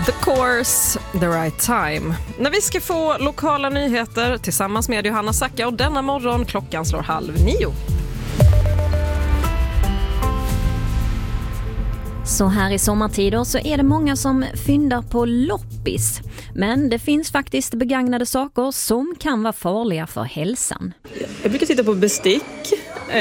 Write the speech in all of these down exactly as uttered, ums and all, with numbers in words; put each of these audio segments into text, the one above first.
The Course, The Right Time. När vi ska få lokala nyheter tillsammans med Johanna Sacka och denna morgon klockan slår halv nio. Så här i sommartider så är det många som fyndar på loppis. Men det finns faktiskt begagnade saker som kan vara farliga för hälsan. Jag brukar titta på bestick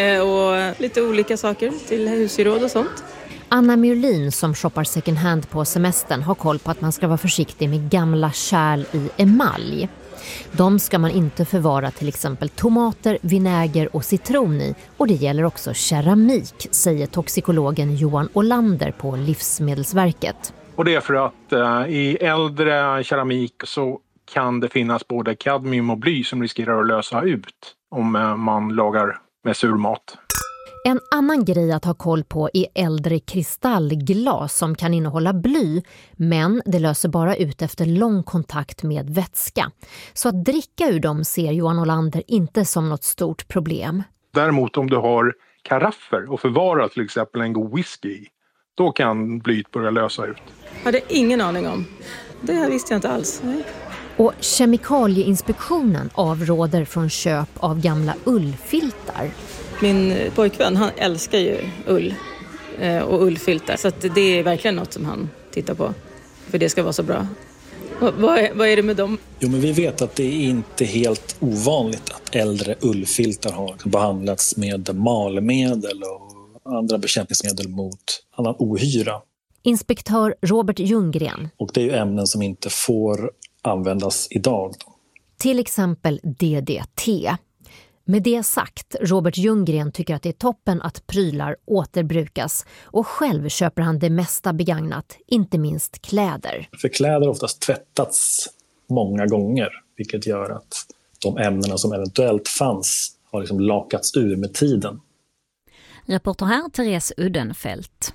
och lite olika saker till husgeråd och sånt. Anna Mjölin som shoppar second hand på semestern har koll på att man ska vara försiktig med gamla kärl i emalj. De ska man inte förvara till exempel tomater, vinäger och citron i. Och det gäller också keramik, säger toxikologen Johan Olander på Livsmedelsverket. Och det är för att eh, i äldre keramik så kan det finnas både kadmium och bly som riskerar att lösa ut om eh, man lagar med surmat. En annan grej att ha koll på är äldre kristallglas som kan innehålla bly, men det löser bara ut efter lång kontakt med vätska. Så att dricka ur dem ser Johan Olander inte som något stort problem. Däremot om du har karaffer och förvarar till exempel en god whisky i, då kan blyet börja lösa ut. Jag hade ingen aning om. Det visste jag inte alls. Nej. Och Kemikalieinspektionen avråder från köp av gamla ullfiltar. Min pojkvän, han älskar ju ull och ullfiltar. Så att det är verkligen något som han tittar på. För det ska vara så bra. Och vad, är, vad är det med dem? Jo, men vi vet att det är inte helt ovanligt att äldre ullfiltar har behandlats med malmedel och andra bekämpningsmedel mot annan ohyra. Inspektör Robert Ljunggren. Och det är ju ämnen som inte får användas idag. Till exempel D D T. Med det sagt, Robert Ljunggren tycker att det är toppen att prylar återbrukas och själv köper han det mesta begagnat, inte minst kläder. För kläder har oftast tvättats många gånger, vilket gör att de ämnena som eventuellt fanns har liksom lakats ur med tiden. Reporter här Therese Uddenfelt.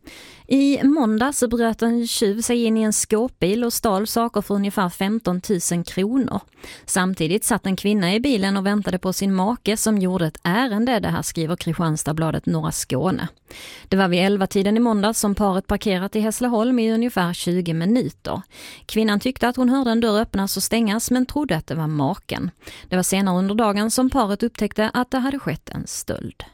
I måndag så bröt en tjuv sig in i en skåpbil och stal saker för ungefär femton tusen kronor. Samtidigt satt en kvinna i bilen och väntade på sin make som gjorde ett ärende, det här skriver Kristianstadsbladet Norra Skåne. Det var vid elva tiden i måndag som paret parkerat i Hässleholm i ungefär tjugo minuter. Kvinnan tyckte att hon hörde en dörr öppnas och stängas men trodde att det var maken. Det var senare under dagen som paret upptäckte att det hade skett en stöld.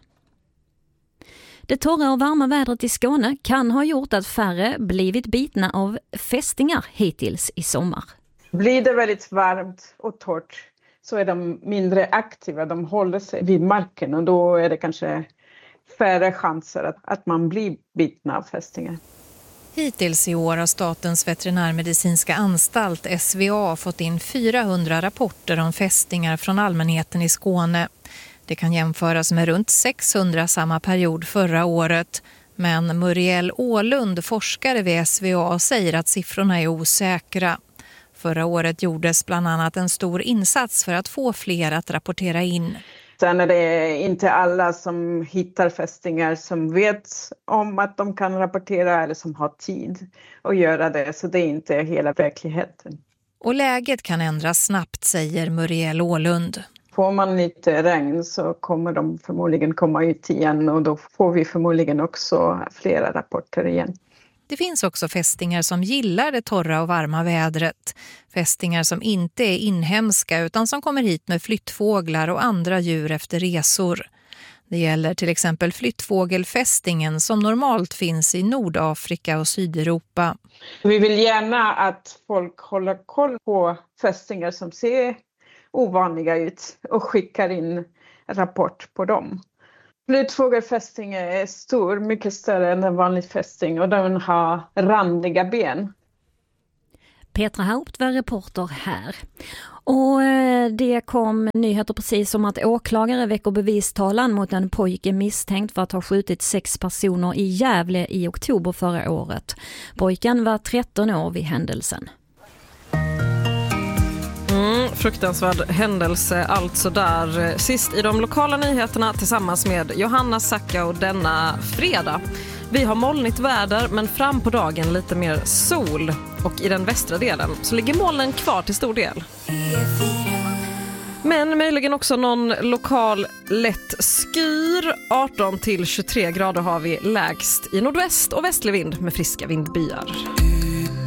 Det torra och varma vädret i Skåne kan ha gjort att färre blivit bitna av fästingar hittills i sommar. Blir det väldigt varmt och torrt så är de mindre aktiva. De håller sig vid marken och då är det kanske färre chanser att, att man blir bitna av fästingar. Hittills i år har Statens veterinärmedicinska anstalt S V A fått in fyrahundra rapporter om fästingar från allmänheten i Skåne. Det kan jämföras med runt sexhundra samma period förra året. Men Muriel Ålund, forskare vid S V A, säger att siffrorna är osäkra. Förra året gjordes bland annat en stor insats för att få fler att rapportera in. Sen är det inte alla som hittar fästingar som vet om att de kan rapportera eller som har tid att göra det. Så det är inte hela verkligheten. Och läget kan ändras snabbt, säger Muriel Ålund. Får man lite regn så kommer de förmodligen komma ut igen och då får vi förmodligen också flera rapporter igen. Det finns också fästingar som gillar det torra och varma vädret. Fästingar som inte är inhemska utan som kommer hit med flyttfåglar och andra djur efter resor. Det gäller till exempel flyttfågelfästingen som normalt finns i Nordafrika och Sydeuropa. Vi vill gärna att folk håller koll på fästingar som ser ovanliga ut och skickar in rapport på dem. Flyttfågelfästing är stor, mycket större än en vanlig fästing och den har randiga ben. Petra Haupt var reporter här. Och det kom nyheter precis om att åklagare väcker bevistalan mot en pojke misstänkt för att ha skjutit sex personer i Gävle i oktober förra året. Pojken var tretton år vid händelsen. Mm, fruktansvärd händelse alltså där. Sist i de lokala nyheterna tillsammans med Johanna Sacka och denna fredag. Vi har molnigt väder men fram på dagen lite mer sol. Och i den västra delen så ligger molnen kvar till stor del. Men möjligen också någon lokal lätt skyr. arton till tjugotre grader har vi lägst i nordväst och västlig vind med friska vindbyar.